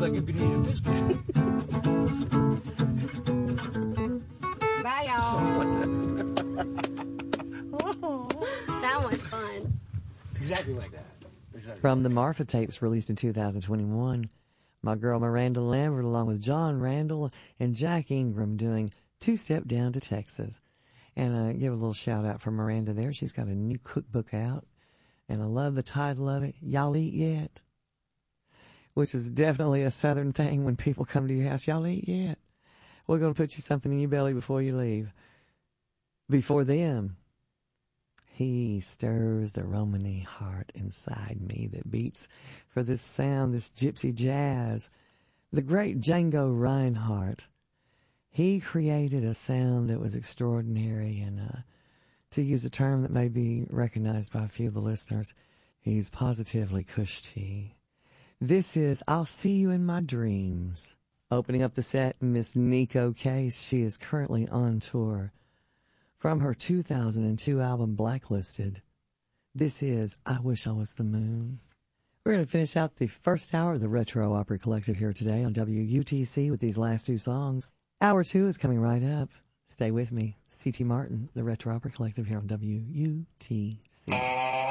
like you could need a biscuit. Bye, y'all. That was fun. Exactly like that. Exactly. From the Marfa tapes released in 2021, my girl Miranda Lambert along with John Randall and Jack Ingram doing Two Step Down to Texas. And give a little shout out for Miranda there. She's got a new cookbook out, and I love the title of it, Y'all Eat Yet? Which is definitely a Southern thing when people come to your house. Y'all eat yet? We're going to put you something in your belly before you leave. Before them, he stirs the Romany heart inside me that beats for this sound, this gypsy jazz. The great Django Reinhardt, he created a sound that was extraordinary, and to use a term that may be recognized by a few of the listeners, he's positively cushy. This is I'll See You in My Dreams. Opening up the set, Miss Nico Case. She is currently on tour. From her 2002 album, Blacklisted, this is I Wish I Was the Moon. We're going to finish out the first hour of the Retro Opry Collective here today on WUTC with these last two songs. Hour 2 is coming right up. Stay with me. C.T. Martin, the Retro Opry Collective here on WUTC.